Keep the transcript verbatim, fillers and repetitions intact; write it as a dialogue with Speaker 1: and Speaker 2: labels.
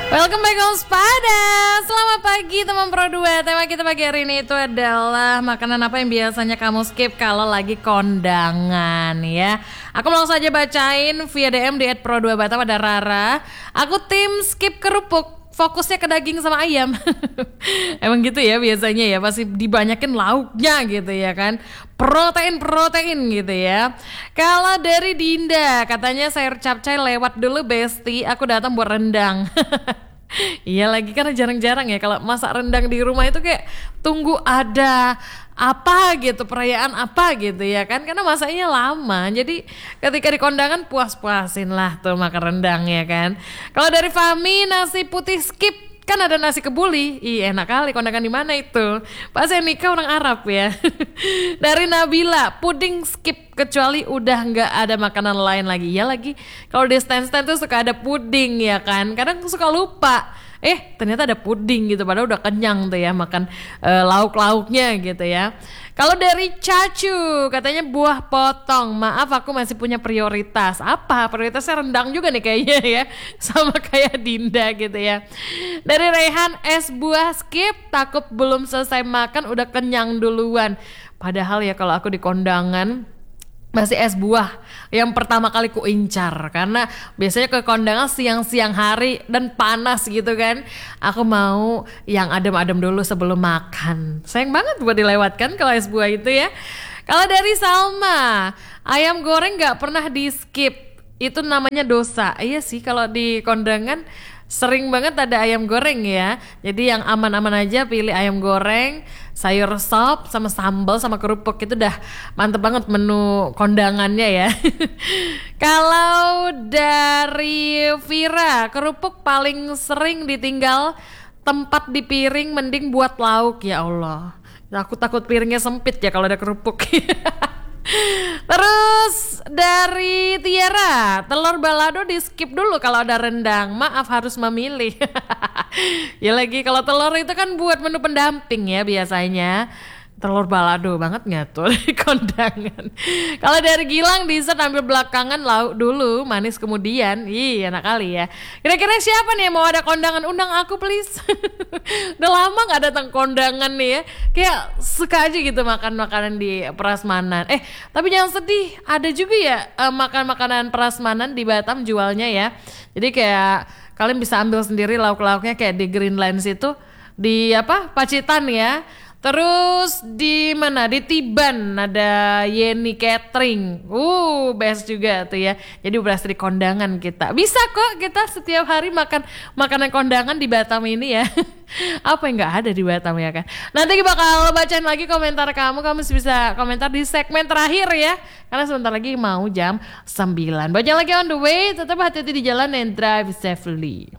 Speaker 1: Welcome back Waspada. Selamat pagi teman Pro dua. Tema kita pagi hari ini itu adalah makanan apa yang biasanya kamu skip kalau lagi kondangan ya. Aku langsung saja bacain via D M di et pro dua batam ada Rara. Aku tim skip kerupuk. Fokusnya ke daging sama ayam. Emang gitu ya biasanya ya, pasti dibanyakin lauknya gitu ya kan. Protein-protein gitu ya. Kalau dari Dinda, katanya sayur capcay lewat dulu Besti, aku datang buat rendang. Iya lagi karena jarang-jarang ya kalau masak rendang di rumah itu kayak tunggu ada apa gitu, perayaan apa gitu ya kan, karena masaknya lama. Jadi ketika di kondangan puas-puasin lah tuh makan rendang ya kan. Kalau dari Fami, nasi putih skip, kan ada nasi kebuli. Ih enak kali, kondangan di mana itu? Pas yang nikah orang Arab ya. Dari Nabila, puding skip kecuali udah nggak ada makanan lain lagi. Ya lagi kalau di stand-stand tuh suka ada puding ya kan. Kadang suka lupa. Eh ternyata ada puding gitu, padahal udah kenyang tuh ya makan uh, lauk-lauknya gitu ya. Kalau dari Cacu, katanya buah potong. Maaf aku masih punya prioritas. Apa? Prioritasnya rendang juga nih kayaknya ya. Sama kayak Dinda gitu ya. Dari Rehan, es buah skip, takut belum selesai makan udah kenyang duluan. Padahal ya kalau aku di kondangan masih es buah yang pertama kali ku incar, karena biasanya ke kondangan siang-siang hari dan panas gitu kan. Aku mau yang adem-adem dulu sebelum makan. Sayang banget buat dilewatkan kalau es buah itu ya. Kalau dari Salma, ayam goreng gak pernah di skip, itu namanya dosa. Iya sih kalau di kondangan sering banget ada ayam goreng ya. Jadi yang aman-aman aja pilih ayam goreng, sayur sop sama sambal sama kerupuk, itu udah mantep banget menu kondangannya ya. Kalau dari Vira, kerupuk paling sering ditinggal tempat di piring, mending buat lauk. Ya Allah, aku takut piringnya sempit ya kalau ada kerupuk. Terus dari Tiara, telur balado di skip dulu kalau ada rendang. Maaf harus memilih. Ya lagi kalau telur itu kan buat menu pendamping ya biasanya. Telur balado banget nggak tuh di kondangan. Kalau dari Gilang dessert ambil belakangan, lauk dulu, manis kemudian. Ih enak kali ya. Kira-kira siapa nih yang mau ada kondangan, undang aku please. Udah lama nggak datang kondangan nih ya. Kayak suka aja gitu makan makanan di prasmanan. Eh tapi jangan sedih, ada juga ya uh, makan makanan prasmanan di Batam jualnya ya. Jadi kayak kalian bisa ambil sendiri lauk-lauknya kayak di Greenlands itu, di apa Pacitan ya. Terus di mana? Di Tiban ada Yeni Catering. Uh, best juga tuh ya. Jadi berasa di kondangan kita. Bisa kok kita setiap hari makan makanan kondangan di Batam ini ya. Apa yang nggak ada di Batam ya kan? Nanti bakal bacain lagi komentar kamu. Kamu bisa komentar di segmen terakhir ya. Karena sebentar lagi mau jam sembilan. Baca lagi on the way. Tetap hati-hati di jalan and drive safely.